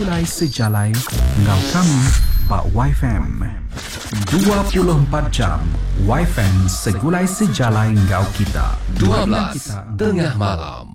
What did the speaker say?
Segulai Sejalai Ngau Kami Bak YFM 24 jam YFM Segulai Sejalai Ngau Kita 12 tengah malam.